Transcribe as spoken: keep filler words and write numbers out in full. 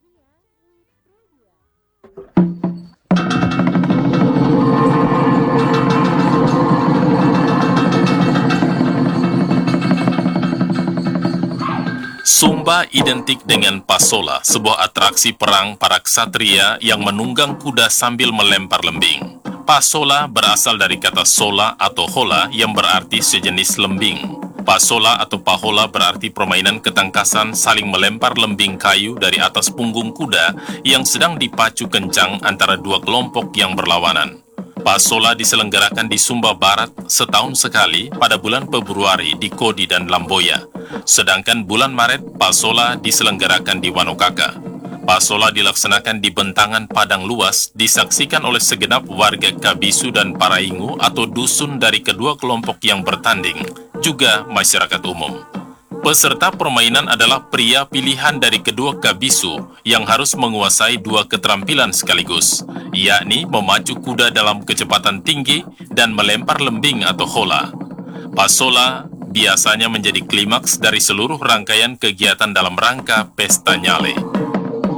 Sumba identik dengan pasola, sebuah atraksi perang para ksatria yang menunggang kuda sambil melempar lembing. Pasola berasal dari kata sola atau hola yang berarti sejenis lembing. Pasola atau pahola berarti permainan ketangkasan saling melempar lembing kayu dari atas punggung kuda yang sedang dipacu kencang antara dua kelompok yang berlawanan. Pasola diselenggarakan di Sumba Barat setahun sekali pada bulan Februari di Kodi dan Lamboya. Sedangkan bulan Maret, Pasola diselenggarakan di Wanokaka. Pasola dilaksanakan di bentangan padang luas, disaksikan oleh segenap warga Kabisu dan Paraingu atau dusun dari kedua kelompok yang bertanding, juga masyarakat umum. Peserta permainan adalah pria pilihan dari kedua Kabisu yang harus menguasai dua keterampilan sekaligus, yakni memacu kuda dalam kecepatan tinggi dan melempar lembing atau hola. Pasola biasanya menjadi klimaks dari seluruh rangkaian kegiatan dalam rangka Pesta Nyale.